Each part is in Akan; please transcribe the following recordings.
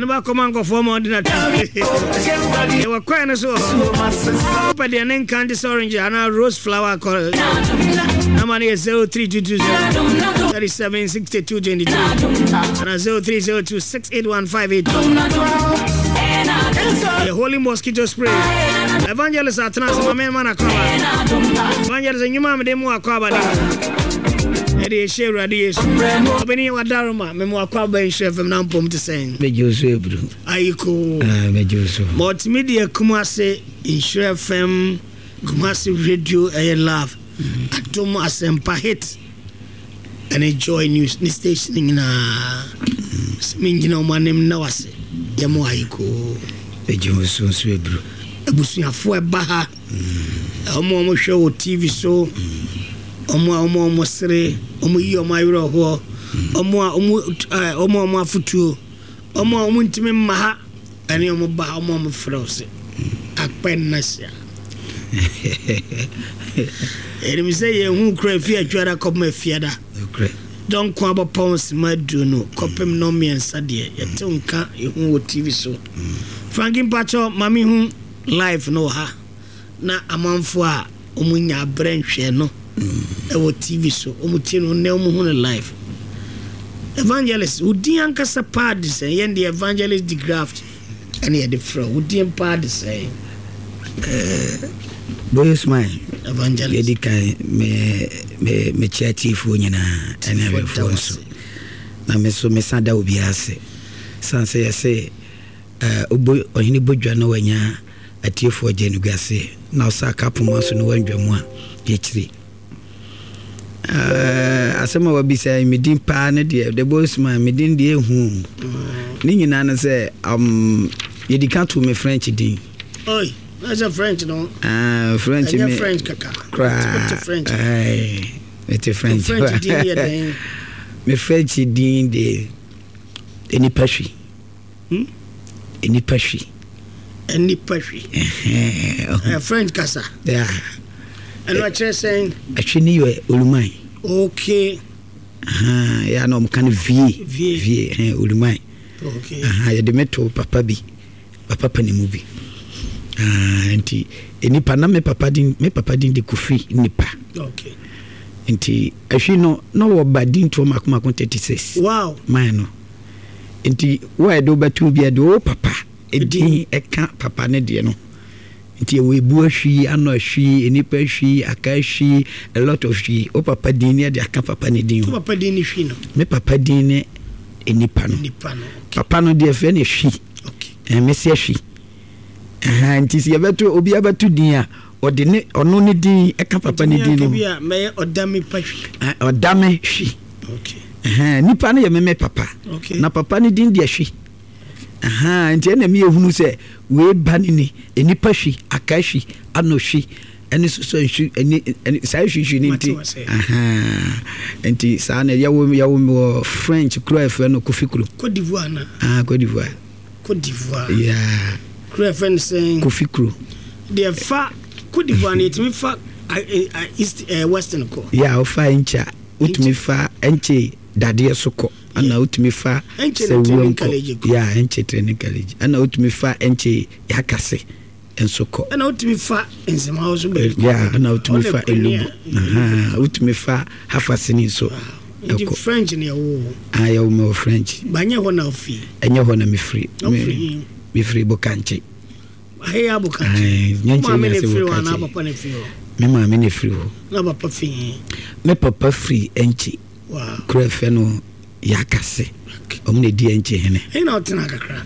ba command go for more than that. You were quite so. But the name candy orange and a rose flower color. Number is 0322 37 62 22 and 0302 68158. The holy mosquito spray. Evangelist Atnas, my man, Evangelist and you, mamma, de more cover. Eddie share radiation. Opening your Daruma, Memoir Cover chef and Nampum to sing. Mejoso, I call Mejoso. Multimedia Kumasi, Insure FM, Kumasi Radio, I love. Thomas and Pahit and enjoy news station in a Smingino, my name Nawase, Yamoaiko. Mejoso, Swebro. Ebusia fo baha omo show TV show omo sere omo yi omo ayro ho omo afutuo omo ntimi maha ani omo ba omo frose akpen na sia eri say ye hu kra fi atwara kop ma fiada don kwa ba pounds madu no kopem no me nsade yete nka ehu wo TV show Franklin Pacho mami hu live no ha na amanfo a omunya branchwe no e wo TV so omutie no na omu live evangelist udi ankasa pad say yen the evangelist the graft and the fro udi pad say boys man evangelist yedika me church fu nyina ene refo so na me so me sada obi ase sanse yese obo ohini bodwa no wanya atiefo genugase na osaka pomaso no wandwamu a yechiri asema wabisa medin pa ne de boys man medin de ehu ni nyina na say yedika to me French din oi that's a French no French me French kaka it's French it's French din here me French din de eni pashwi eni pashwi French kasa yeah and what you're saying actually you olumai okay ya no mkan vie olumai okay ya de meto papa pani movie anti enipa na me papa din de kufi nipa okay anti actually no wo badin to makoma 36 wow man no anti why do batu bia do papa edi eka papa ne de no nti we bu ahwi ano ahwi enipa ahwi akahwi a lot of hwi o papa din ne de aka papa ne din papa din ni hwi no me papa din ne enipa no papa no de fe ne hwi okay me se ahwi nti se yebeto obi abeto din a ode ne ono ne din eka papa ne din no bia me odame pahwi odame hwi okay nipa no ye me papa okay na papa ne din de ahwi nti ena me ehunu se we bani ni enipa hwi akahwi anohwi eni so hwi eni sai hwi ni nti nti sa na yawo French cref no kofikuru Côte d'Ivoire na Côte d'Ivoire yeah cref saying kofikuru the fa Côte d'Ivoire ni timi fa east western ko yeah o fa encha utimi fa enche dade soko ana utimi fa training college yeah enche training college ana utimi fa enche yakase ensoko ana utimi fa enzema house be yeah ana utimi fa elubu utimi fa hafasini so the French ni yawo ya me French banye ho na ofi enye ho na me free bokanche ya bokanche nyanche me free wa na papa ne free me ma me ne free ho na papa free me papa free enche wow krefe no yakase omne di enche hene na otena kakra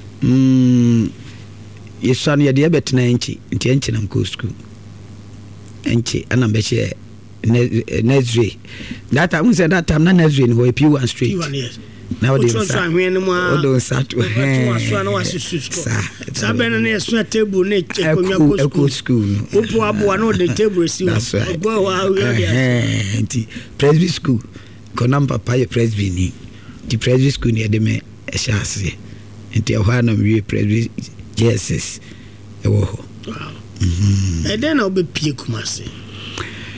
yesan ye de betena enche nti enche na mko school enche ana beche Nezri that time we said that time na Nezri no P1 street yes now they so ahwen mu a odo sat so na wasusu sa ben na so table na chekonwa school opo abo na the table si go wa nti presby school konam papa ye presby ni the presby school ni de me ehase nti ho na me presby Jesus ewo ho wow then I'll be pie Kumasi